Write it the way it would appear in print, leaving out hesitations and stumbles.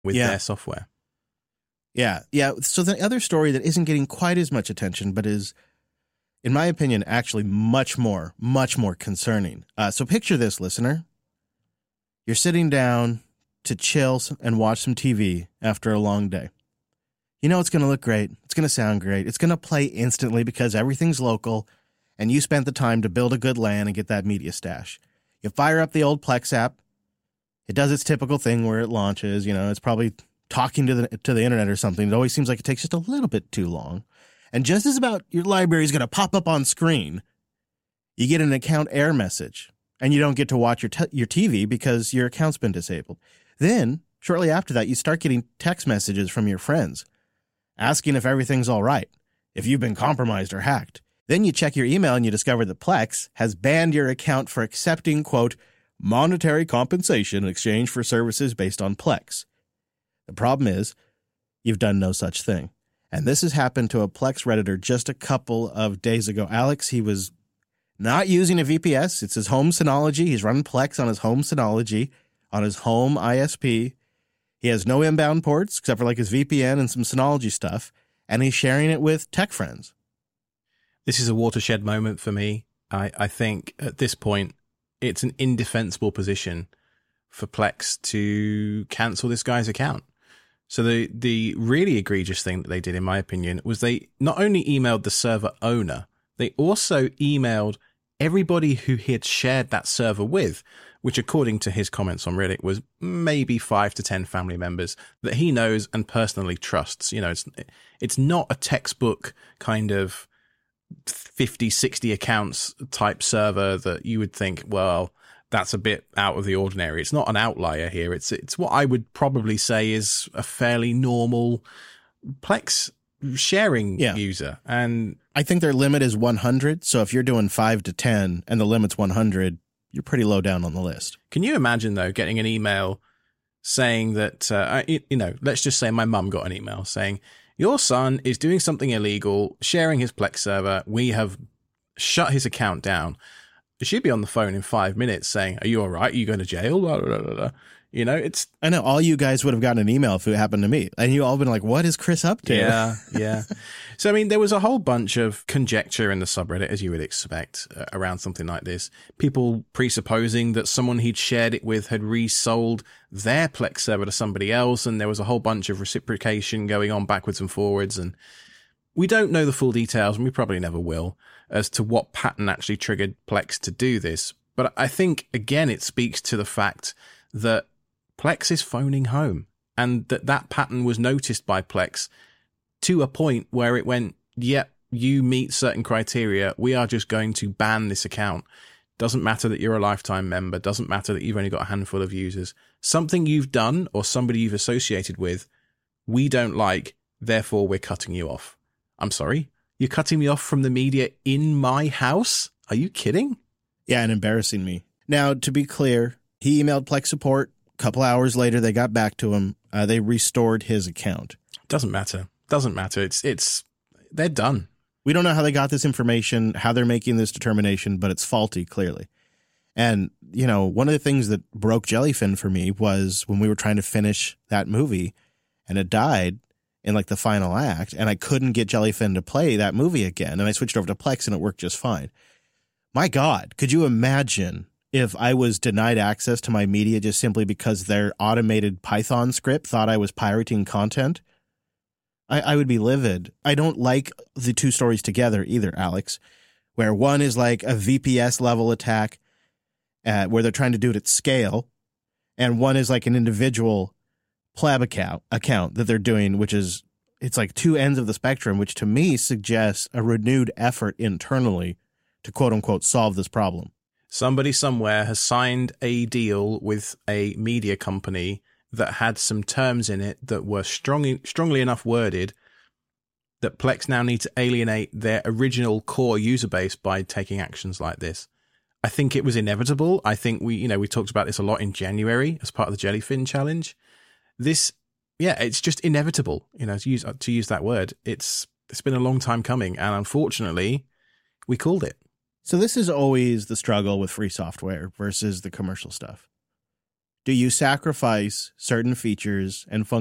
with their software. Yeah. So the other story that isn't getting quite as much attention, but is, in my opinion, actually much more concerning. So picture this, listener. You're sitting down to chill and watch some TV after a long day. You know it's going to look great. It's going to sound great. It's going to play instantly because everything's local, and you spent the time to build a good LAN and get that media stash. You fire up the old Plex app. It does its typical thing where it launches. You know, it's probably talking to the internet or something. It always seems like it takes just a little bit too long. And just as about your library is going to pop up on screen, you get an account error message, and you don't get to watch your TV because your account's been disabled. Then, shortly after that, you start getting text messages from your friends asking if everything's all right, if you've been compromised or hacked. Then you check your email and you discover that Plex has banned your account for accepting, quote, monetary compensation in exchange for services based on Plex. The problem is, you've done no such thing. And this has happened to a Plex Redditor just a couple of days ago. Alex, he was not using a VPS. It's his home Synology. He's running Plex on his home Synology, on his home ISP. He has no inbound ports except for like his VPN and some Synology stuff. And he's sharing it with tech friends. This is a watershed moment for me. I think at this point, it's an indefensible position for Plex to cancel this guy's account. So the really egregious thing that they did, in my opinion, was they not only emailed the server owner, they also emailed everybody who he had shared that server with, which according to his comments on Reddit was maybe 5 to 10 family members that he knows and personally trusts. You know, it's not a textbook kind of 50, 60 accounts type server that you would think, well, that's a bit out of the ordinary. It's not an outlier here. It's what I would probably say is a fairly normal Plex sharing user. And I think their limit is 100. So if you're doing 5 to 10 and the limit's 100, you're pretty low down on the list. Can you imagine, though, getting an email saying that, let's just say my mum got an email saying, your son is doing something illegal, sharing his Plex server. We have shut his account down. She'd be on the phone in 5 minutes saying, are you all right? Are you going to jail? Blah, blah, blah, blah. You know, I know all you guys would have gotten an email if it happened to me. And you all been like, what is Chris up to? Yeah. So, I mean, there was a whole bunch of conjecture in the subreddit, as you would expect, around something like this. People presupposing that someone he'd shared it with had resold their Plex server to somebody else. And there was a whole bunch of reciprocation going on backwards and forwards. And we don't know the full details, and we probably never will, as to what pattern actually triggered Plex to do this. But I think, again, it speaks to the fact that Plex is phoning home, and that pattern was noticed by Plex to a point where it went, yep, you meet certain criteria. We are just going to ban this account. Doesn't matter that you're a lifetime member. Doesn't matter that you've only got a handful of users. Something you've done or somebody you've associated with, we don't like. Therefore, we're cutting you off. I'm sorry? You're cutting me off from the media in my house? Are you kidding? Yeah, and embarrassing me. Now, to be clear, he emailed Plex support. A couple hours later, they got back to him. They restored his account. Doesn't matter. It's they're done. We don't know how they got this information, how they're making this determination, but it's faulty, clearly. And, you know, one of the things that broke Jellyfin for me was when we were trying to finish that movie and it died in like the final act, and I couldn't get Jellyfin to play that movie again. And I switched over to Plex and it worked just fine. My God, could you imagine if I was denied access to my media just simply because their automated Python script thought I was pirating content? I would be livid. I don't like the two stories together either, Alex, where one is like a VPS level attack where they're trying to do it at scale, and one is like an individual pleb account that they're doing, which is, it's like two ends of the spectrum, which to me suggests a renewed effort internally to quote unquote solve this problem. Somebody somewhere has signed a deal with a media company that had some terms in it that were strongly enough worded that Plex now need to alienate their original core user base by taking actions like this. I think it was inevitable. I think we talked about this a lot in January as part of the Jellyfin challenge. It's just inevitable, to use that word. It's been a long time coming, and unfortunately, we called it. So this is always the struggle with free software versus the commercial stuff. do you sacrifice certain features and